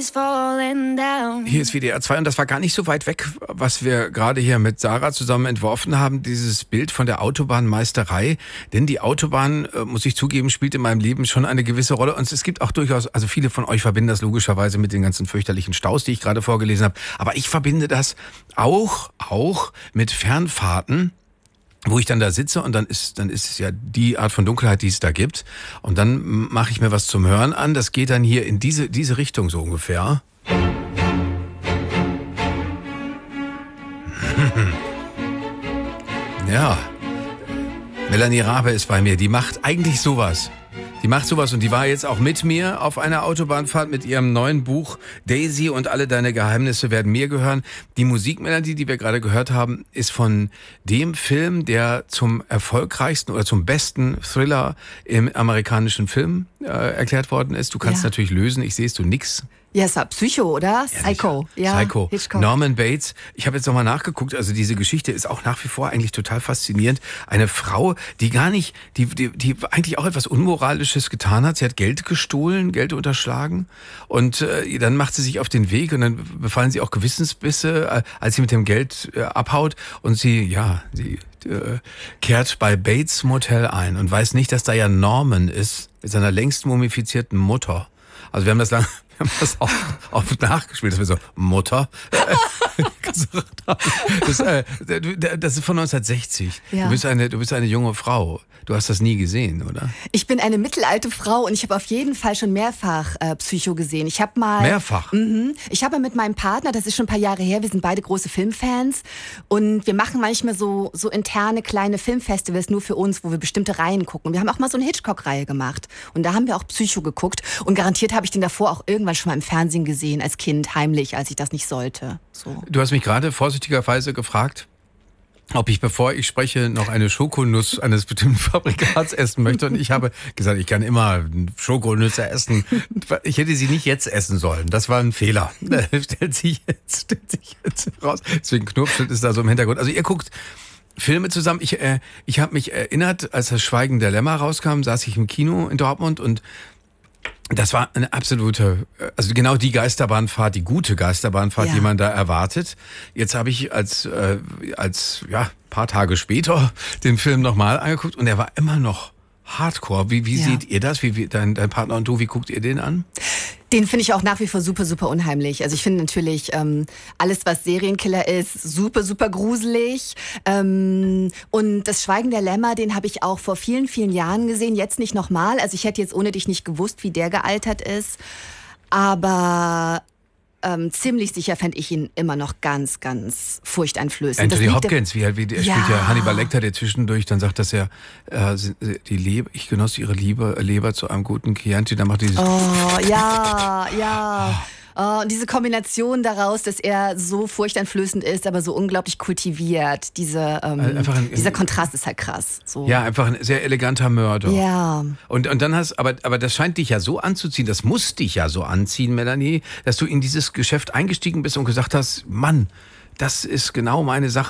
is falling down. Hier ist WDR 2 und das war gar nicht so weit weg, was wir gerade hier mit Sarah zusammen entworfen haben, dieses Bild von der Autobahnmeisterei. Denn die Autobahn, muss ich zugeben, spielt in meinem Leben schon eine gewisse Rolle. Und es gibt auch durchaus, also viele von euch verbinden das logischerweise mit den ganzen fürchterlichen Staus, die ich gerade vorgelesen habe. Aber ich verbinde das auch mit Fernfahrten, wo ich dann da sitze und dann ist es ja die Art von Dunkelheit, die es da gibt. Und dann mache ich mir was zum Hören an. Das geht dann hier in diese Richtung so ungefähr. Ja, Melanie Rabe ist bei mir. Die macht eigentlich sowas. Und die war jetzt auch mit mir auf einer Autobahnfahrt mit ihrem neuen Buch Daisy und alle deine Geheimnisse werden mir gehören. Die Musikmelodie, die wir gerade gehört haben, ist von dem Film, der zum erfolgreichsten oder zum besten Thriller im amerikanischen Film erklärt worden ist. Du kannst natürlich lösen, ich sehe es, du nix. Ja, es war Psycho, oder? Ja, Psycho. Ja, Psycho. Hitchcock. Norman Bates. Ich habe jetzt nochmal nachgeguckt, also diese Geschichte ist auch nach wie vor eigentlich total faszinierend. Eine Frau, die gar nicht, die eigentlich auch etwas Unmoralisches getan hat. Sie hat Geld gestohlen, Geld unterschlagen und dann macht sie sich auf den Weg und dann befallen sie auch Gewissensbisse, als sie mit dem Geld abhaut und sie kehrt bei Bates Motel ein und weiß nicht, dass da ja Norman ist mit seiner längst mumifizierten Mutter. Also wir haben das oft nachgespielt, dass wir so Mutter gesagt haben. Das ist von 1960. Ja. Du bist eine junge Frau. Du hast das nie gesehen, oder? Ich bin eine mittelalte Frau und ich habe auf jeden Fall schon mehrfach Psycho gesehen. Ich habe mal Mehrfach? Ich habe mit meinem Partner, das ist schon ein paar Jahre her, wir sind beide große Filmfans und wir machen manchmal so interne kleine Filmfestivals nur für uns, wo wir bestimmte Reihen gucken. Wir haben auch mal so eine Hitchcock-Reihe gemacht und da haben wir auch Psycho geguckt und garantiert habe ich den davor auch irgendwann schon mal im Fernsehen gesehen, als Kind, heimlich, als ich das nicht sollte. So. Du hast mich gerade vorsichtigerweise gefragt, ob ich, bevor ich spreche, noch eine Schokonuss eines bestimmten Fabrikats essen möchte. Und ich habe gesagt, ich kann immer Schokonüsse essen. Ich hätte sie nicht jetzt essen sollen. Das war ein Fehler. Stellt sich jetzt raus. Deswegen Knopfschnitt ist da so im Hintergrund. Also ihr guckt Filme zusammen. Ich habe mich erinnert, als das Schweigen der Lämmer rauskam, saß ich im Kino in Dortmund und das war eine absolute, also genau die Geisterbahnfahrt, die gute Geisterbahnfahrt, die man da erwartet. Jetzt habe ich als paar Tage später den Film nochmal angeguckt und er war immer noch Hardcore. Wie seht ihr das? Wie dein Partner und du, wie guckt ihr den an? Den finde ich auch nach wie vor super, super unheimlich. Also ich finde natürlich alles, was Serienkiller ist, super, super gruselig. Und das Schweigen der Lämmer, den habe ich auch vor vielen, vielen Jahren gesehen. Jetzt nicht nochmal. Also ich hätte jetzt ohne dich nicht gewusst, wie der gealtert ist. Aber ziemlich sicher fände ich ihn immer noch ganz, ganz furchteinflößend. Anthony Hopkins, er spielt ja Hannibal Lecter, der zwischendurch dann sagt, dass er ich genoss ihre Leber zu einem guten Chianti, dann macht dieses... Oh, ja. Und diese Kombination daraus, dass er so furchteinflößend ist, aber so unglaublich kultiviert, dieser Kontrast ist halt krass. So. Ja, einfach ein sehr eleganter Mörder. Ja. Und dann aber das scheint dich ja so anzuziehen, das muss dich ja so anziehen, Melanie, dass du in dieses Geschäft eingestiegen bist und gesagt hast, Mann, das ist genau meine Sache.